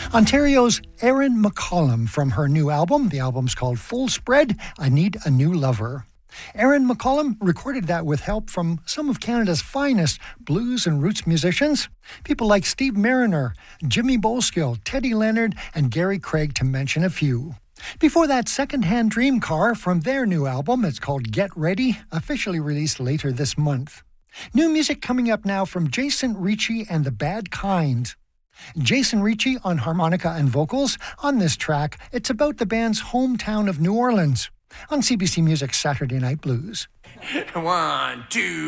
Ontario's Erin McCollum from her new album. The album's called Full Spread, I Need a New Lover. Erin McCollum recorded that with help from some of Canada's finest blues and roots musicians. People like Steve Mariner, Jimmy Bolskill, Teddy Leonard, and Gary Craig, to mention a few. Before that, Secondhand Dream Car from their new album. It's called Get Ready, officially released later this month. New music coming up now from Jason Ricci and the Bad Kind. Jason Ricci on harmonica and vocals. On this track, it's about the band's hometown of New Orleans on CBC Music's Saturday Night Blues. 1, 2...